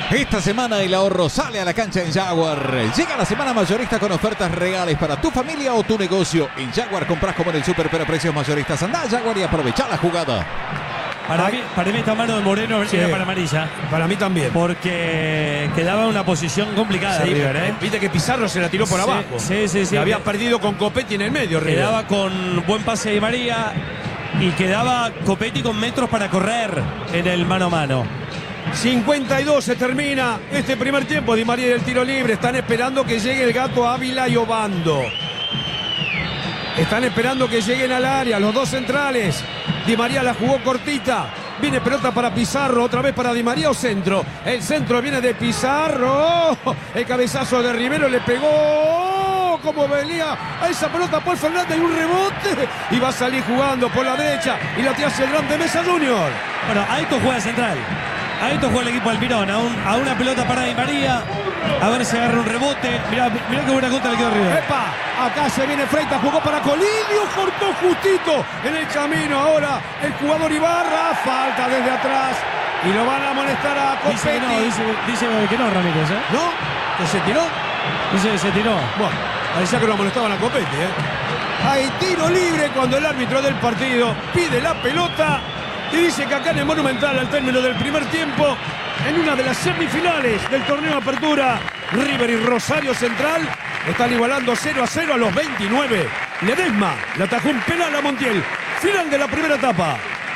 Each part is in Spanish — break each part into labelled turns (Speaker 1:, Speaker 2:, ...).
Speaker 1: Esta semana el ahorro sale a la cancha en Jaguar. Llega la semana mayorista con ofertas regales para tu familia o tu negocio. En Jaguar compras como en el super, pero a precios mayoristas. Andá a Jaguar y aprovecha la jugada.
Speaker 2: Para mí esta mano de Moreno era para amarilla.
Speaker 3: Para mí también.
Speaker 2: Porque quedaba en una posición complicada River, ¿eh?
Speaker 3: Viste que Pizarro se la tiró por abajo.
Speaker 2: Sí.
Speaker 3: Había perdido con Copetti en el medio, River.
Speaker 2: Quedaba con buen pase de Di María y quedaba Copetti con metros para correr en el mano a mano.
Speaker 3: 52 se termina este primer tiempo. Di María y el tiro libre. Están esperando que llegue el Gato Ávila y Obando. Están esperando que lleguen al área los dos centrales. Di María la jugó cortita. Viene pelota para Pizarro, otra vez para Di María o centro. El centro viene de Pizarro. El cabezazo de Rivero le pegó. Como venía a esa pelota Paul Fernández y un rebote. Y va a salir jugando por la derecha. Y la tira hacia el grande Mesa Junior.
Speaker 2: Bueno, a esto juega central. A esto juega el equipo Almirón. A una pelota para Di María. A ver si agarra un rebote. Mirá qué buena contra le quedó River.
Speaker 3: ¡Epa! Acá se viene Freitas, jugó para Colinio, cortó justito en el camino. Ahora el jugador Ibarra, falta desde atrás. Y lo van a amonestar a Copetti.
Speaker 2: Dice que no, Ramírez, ¿eh?
Speaker 3: ¿No? ¿Que se tiró?
Speaker 2: Dice que se tiró.
Speaker 3: Bueno, parecía que lo amonestaban a Copetti, ¿eh? Hay tiro libre cuando el árbitro del partido pide la pelota. Y dice que acá en el Monumental, al término del primer tiempo, en una de las semifinales del torneo Apertura, River y Rosario Central están igualando 0-0 a los 29. Ledesma le atajó un penal a Montiel. Final de la primera etapa.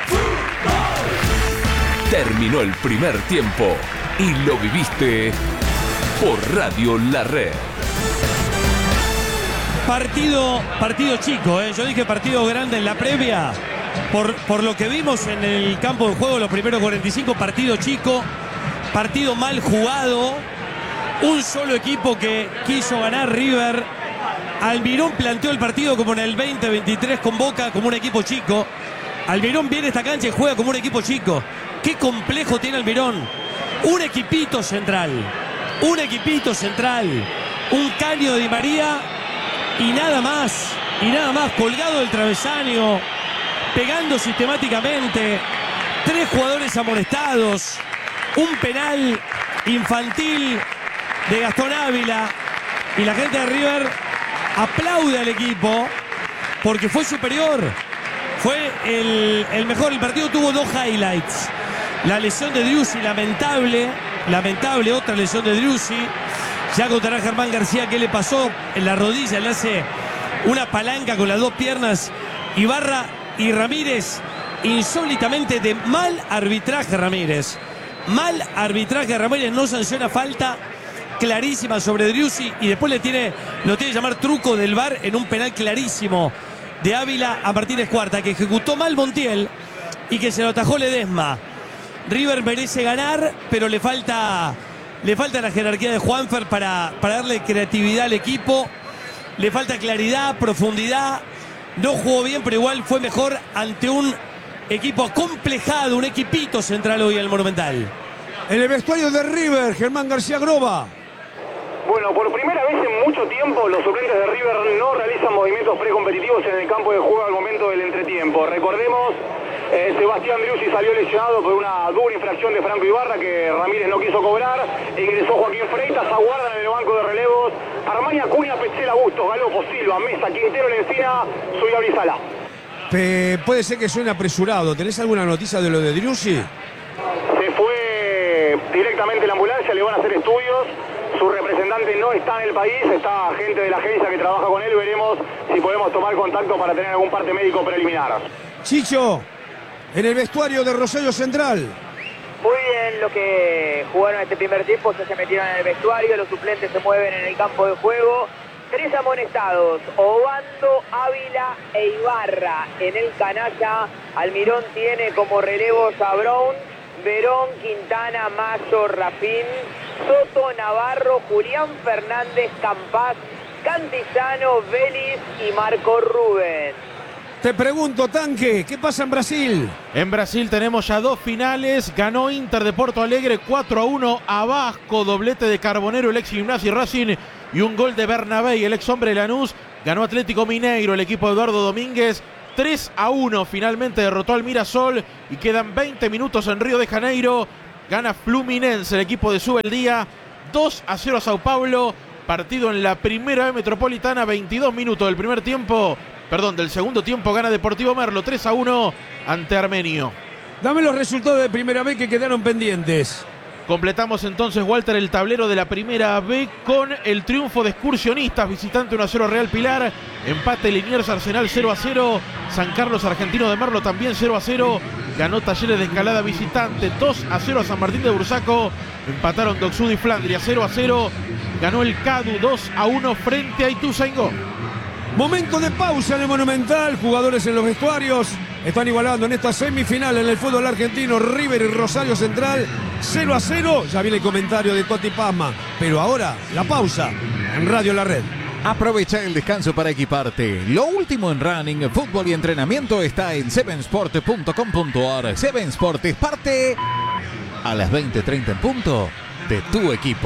Speaker 4: Terminó el primer tiempo y lo viviste por Radio La Red.
Speaker 2: Partido chico, ¿eh? Yo dije partido grande en la previa. Por lo que vimos en el campo de juego, los primeros 45, partido chico, partido mal jugado, un solo equipo que quiso ganar River. Almirón planteó el partido como en el 2023 con Boca, como un equipo chico. Almirón viene a esta cancha y juega como un equipo chico. Qué complejo tiene Almirón. Un equipito central, un caño de Di María y nada más, colgado del travesaño, pegando sistemáticamente, 3 jugadores amonestados, un penal infantil de Gastón Ávila, y la gente de River aplaude al equipo porque fue superior, fue el mejor. El partido tuvo 2 highlights: la lesión de Driussi, lamentable, otra lesión de Driussi. Ya contará Germán García qué le pasó en la rodilla, le hace una palanca con las 2 piernas. Ibarra y Ramírez, insólitamente de mal arbitraje Ramírez. No sanciona falta clarísima sobre Driussi y después lo tiene que llamar truco del VAR en un penal clarísimo de Ávila a Martínez Cuarta, que ejecutó mal Montiel y que se lo atajó Ledesma. River merece ganar, pero le falta la jerarquía de Juanfer para darle creatividad al equipo. Le falta claridad, profundidad. No jugó bien, pero igual fue mejor ante un equipo acomplejado, un equipito central hoy en el Monumental.
Speaker 3: En el vestuario de River, Germán García Groba.
Speaker 5: Bueno, por primera vez en mucho tiempo los suplentes de River no realizan movimientos precompetitivos en el campo de juego al momento del entretiempo. Recordemos, Sebastián Driussi salió lesionado por una dura infracción de Franco Ibarra que Ramírez no quiso cobrar. Ingresó Joaquín Freitas, aguardan en el banco de relevos Armani, Acuña, Petzela, Bustos, Galopo, Silva, Mesa, Quintero, Lencina, Zulia, Brizala.
Speaker 3: Puede ser que suene apresurado. ¿Tenés alguna noticia de lo de Driussi?
Speaker 5: Se fue directamente la ambulancia, le van a hacer estudios. Su representante no está en el país, está gente de la agencia que trabaja con él. Veremos si podemos tomar contacto para tener algún parte médico preliminar.
Speaker 3: Chicho, en el vestuario de Rosario Central.
Speaker 6: Muy bien lo que jugaron este primer tiempo, ya se metieron en el vestuario, los suplentes se mueven en el campo de juego. 3 amonestados, Obando, Ávila e Ibarra. En el canalla, Almirón tiene como relevos a Brown, Verón, Quintana, Mayo, Rafín, Soto, Navarro, Julián Fernández, Campás, Cantizano, Vélez y Marco Rubén.
Speaker 3: Te pregunto, Tanque, ¿qué pasa en Brasil?
Speaker 7: En Brasil tenemos ya 2 finales. Ganó Inter de Porto Alegre 4-1 a Vasco, doblete de Carbonero, el ex Gimnasia y Racing, y un gol de Bernabé, el ex hombre de Lanús. Ganó Atlético Mineiro, el equipo de Eduardo Domínguez, 3-1. Finalmente derrotó al Mirassol y quedan 20 minutos en Río de Janeiro. Gana Fluminense, el equipo de Subeldía, 2-0 a Sao Paulo. Partido en la Primera B Metropolitana, 22 minutos del segundo tiempo. Gana Deportivo Merlo, 3-1 ante Armenio.
Speaker 3: Dame los resultados de Primera B que quedaron pendientes.
Speaker 7: Completamos entonces, Walter, el tablero de la Primera B con el triunfo de Excursionistas, visitante 1-0 Real Pilar, empate Liniers Arsenal 0-0, San Carlos Argentino de Merlo también 0-0, ganó Talleres de Escalada visitante 2-0 a San Martín de Bursaco, empataron Doxud y Flandria 0-0, ganó el CADU 2-1 frente a Ituzaingó.
Speaker 3: Momento de pausa en el Monumental, jugadores en los vestuarios están igualando en esta semifinal en el fútbol argentino. River y Rosario Central 0-0, ya viene el comentario de Toti Pazman, pero ahora la pausa en Radio La Red.
Speaker 1: Aprovecha el descanso para equiparte. Lo último en running, fútbol y entrenamiento está en sevensport.com.ar. Seven Sport es parte a las 20:30 en punto de tu equipo.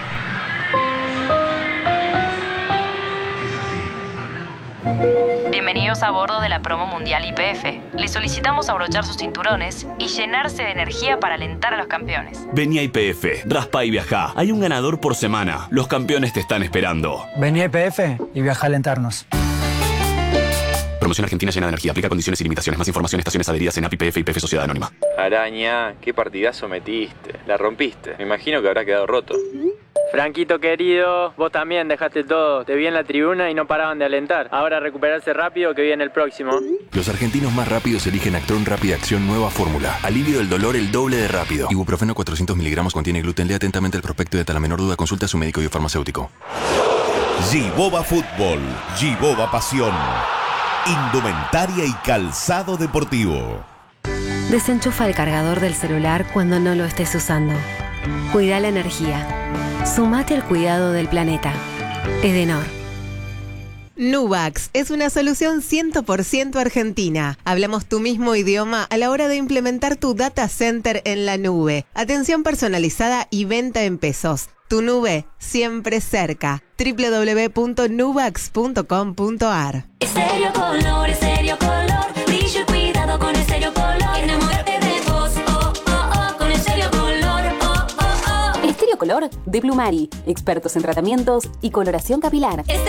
Speaker 8: Bienvenidos a bordo de la promo mundial YPF. Les solicitamos abrochar sus cinturones y llenarse de energía para alentar a los campeones.
Speaker 9: Vení a YPF, raspa y viajá. Hay un ganador por semana. Los campeones te están esperando.
Speaker 10: Vení a YPF y viajá a alentarnos.
Speaker 9: Promoción argentina llena de energía. Aplica condiciones y limitaciones. Más información, estaciones adheridas en API YPF y YPF Sociedad Anónima.
Speaker 11: Araña, qué partidazo metiste. La rompiste. Me imagino que habrá quedado roto.
Speaker 12: Franquito querido, vos también dejaste todo. Te vi en la tribuna y no paraban de alentar. Ahora recuperarse rápido que viene el próximo.
Speaker 13: Los argentinos más rápidos eligen Actron Rápida Acción Nueva Fórmula. Alivio del dolor el doble de rápido. Ibuprofeno 400 miligramos contiene gluten. Lea atentamente el prospecto y ante la menor duda consulta a su médico y o farmacéutico.
Speaker 14: Giboba Fútbol, Giboba Pasión. Indumentaria y calzado deportivo.
Speaker 15: Desenchufa el cargador del celular cuando no lo estés usando. Cuida la energía. Sumate al cuidado del planeta. Edenor.
Speaker 16: Nubax es una solución 100% argentina. Hablamos tu mismo idioma a la hora de implementar tu data center en la nube. Atención personalizada y venta en pesos. Tu nube siempre cerca. www.nubax.com.ar.
Speaker 17: Estéreo Color, Estéreo Color. Brillo y cuidado con Estéreo Color. Enamórate de vos, oh, oh, oh, con Estéreo Color, oh, oh, oh.
Speaker 18: Estéreo Color de Plumari, expertos en tratamientos y coloración capilar.